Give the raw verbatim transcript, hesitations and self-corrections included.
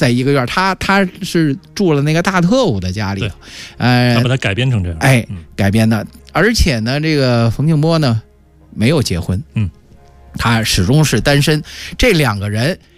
在一个院，他他是住了那个大特务的家里，呃， 他把它改编成这样， 哎， 嗯、 改编的。而且呢，这个冯静波呢没有结婚， 嗯， 他始终是单身。这两个人